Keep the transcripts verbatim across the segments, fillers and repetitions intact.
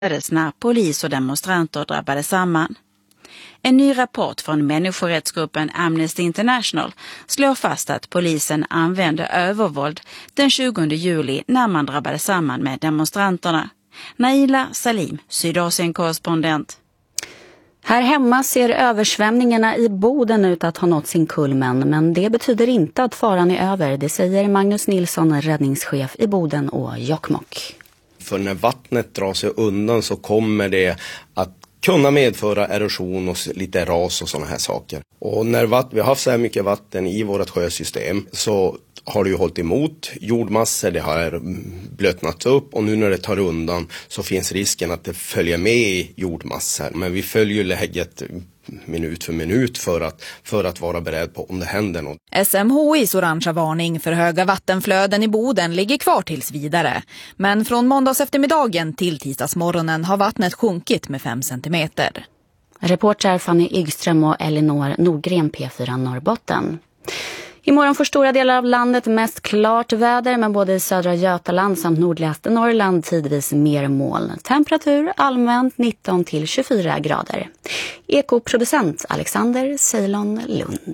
när polis och demonstranter drabbade samman. En ny rapport från människorättsgruppen Amnesty International slår fast att polisen använde övervåld den tjugonde juli när man drabbade samman med demonstranterna. Naila Salim, Sydasien-korrespondent. Här hemma ser översvämningarna i Boden ut att ha nått sin kulmen, men det betyder inte att faran är över, det säger Magnus Nilsson, räddningschef i Boden och Jokkmokk. För när vattnet drar sig undan så kommer det att kunna medföra erosion och lite ras och sådana här saker. Och när vatt- vi har haft så här mycket vatten i vårt sjösystem så har det ju hållit emot jordmassor, det har blötnats upp och nu när det tar undan så finns risken att det följer med i jordmassor. Men vi följer läget minut för minut för att, för att vara beredd på om det händer något. S M H I:s orangea varning för höga vattenflöden i Boden ligger kvar tills vidare. Men från måndags eftermiddagen till tisdagsmorgonen har vattnet sjunkit med fem centimeter. Reporter Fanny Ygström och Elinor Nordgren, P fyra Norrbotten. Imorgon får stora delar av landet mest klart väder, men både i södra Götaland samt nordligaste Norrland tidvis mer moln. Temperatur allmänt nitton till tjugofyra grader. Ekoproducent Alexander Ceylon Lund.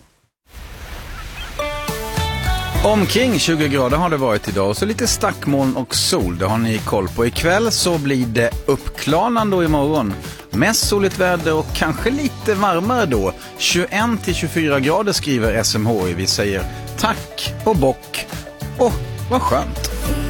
Omkring tjugo grader har det varit idag och så lite stackmoln och sol, det har ni koll på. Ikväll så blir det uppklarnande och imorgon mest soligt väder och kanske lite varmare då. tjugoett till tjugofyra grader skriver S M H I. Vi säger tack och bock och vad skönt.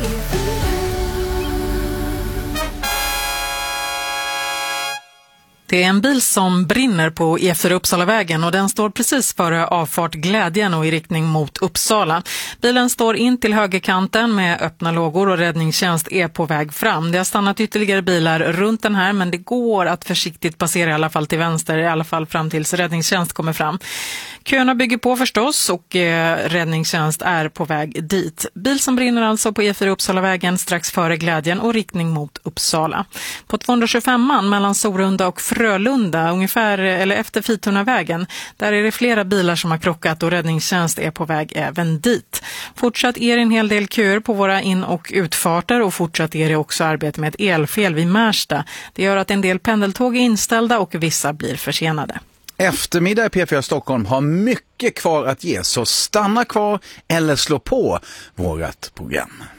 Det är en bil som brinner på E fyra Uppsalavägen och den står precis före avfart Glädjen och i riktning mot Uppsala. Bilen står in till högerkanten med öppna lågor och räddningstjänst är på väg fram. Det har stannat ytterligare bilar runt den här, men det går att försiktigt passera i alla fall till vänster, i alla fall fram tills räddningstjänst kommer fram. Köerna bygger på förstås och eh, räddningstjänst är på väg dit. Bil som brinner alltså på E fyra Uppsalavägen strax före Glädjen och riktning mot Uppsala. På tvåhundratjugofem mellan Sorunda och Frölunda, ungefär eller efter Fitunavägen, där är det flera bilar som har krockat och räddningstjänst är på väg även dit. Fortsatt är det en hel del köer på våra in- och utfarter och fortsatt är det också arbete med ett elfel vid Märsta. Det gör att en del pendeltåg är inställda och vissa blir försenade. Eftermiddag i P fyra Stockholm har mycket kvar att ge, så stanna kvar eller slå på vårat program.